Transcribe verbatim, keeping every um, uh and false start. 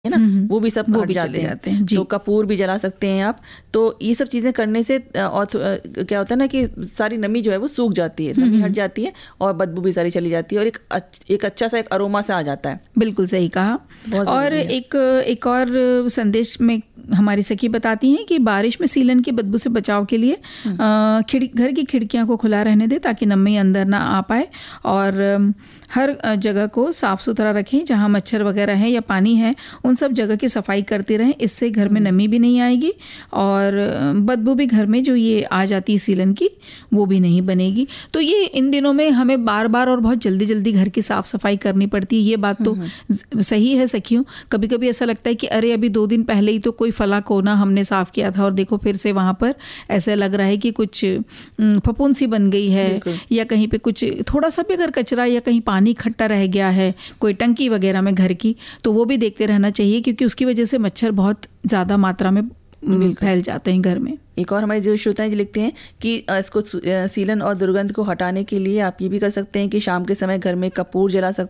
है ना, वो भी सब हट जाते हैं, जाते हैं। तो कपूर भी जला सकते हैं आप। तो ये सब चीज़ें करने से और क्या होता है ना कि सारी नमी जो है वो सूख जाती है, नमी हट जाती है और बदबू भी सारी चली जाती है और एक एक अच्छा सा एक अरोमा सा आ जाता है। बिल्कुल सही कहा। और एक एक और संदेश में हमारी सखी बताती हैं कि बारिश में सीलन की बदबू से बचाव के लिए खिड़ घर की खिड़कियां को खुला रहने दें ताकि नमी अंदर ना आ पाए, और हर जगह को साफ़ सुथरा रखें। जहां मच्छर वगैरह है या पानी है उन सब जगह की सफाई करते रहें। इससे घर में नमी भी नहीं आएगी और बदबू भी घर में जो ये आ जाती है सीलन की वो भी नहीं बनेगी। तो ये इन दिनों में हमें बार बार और बहुत जल्दी जल्दी घर की साफ़ सफाई करनी पड़ती है। ये बात तो सही है सखियों। कभी कभी ऐसा लगता है कि अरे अभी दो दिन पहले ही तो कोई फला कोना हमने साफ़ किया था और देखो फिर से वहाँ पर ऐसा लग रहा है कि कुछ फफूंद सी बन गई है, या कहीं पे कुछ थोड़ा सा भी अगर कचरा या कहीं पानी इकट्ठा रह गया है, कोई टंकी वगैरह में घर की, तो वो भी देखते रहना चाहिए क्योंकि उसकी वजह से मच्छर बहुत ज़्यादा मात्रा में फैल जाते हैं घर में। एक और हमारे जो श्रोताएं जी लिखते हैं कि इसको सीलन और दुर्गंध को हटाने के लिए आप ये भी कर सकते हैं कि शाम के समय घर में कपूर जला सकते